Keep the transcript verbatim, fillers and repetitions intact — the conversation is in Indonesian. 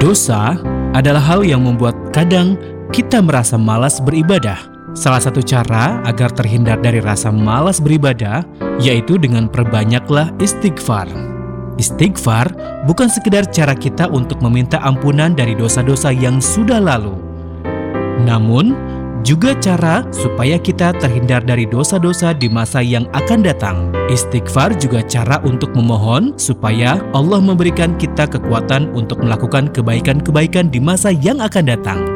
Dosa adalah hal yang membuat kadang kita merasa malas beribadah. Salah satu cara agar terhindar dari rasa malas beribadah yaitu dengan perbanyaklah istighfar. Istighfar bukan sekedar cara kita untuk meminta ampunan dari dosa-dosa yang sudah lalu, namun juga cara supaya kita terhindar dari dosa-dosa di masa yang akan datang. Istighfar juga cara untuk memohon supaya Allah memberikan kita kekuatan untuk melakukan kebaikan-kebaikan di masa yang akan datang.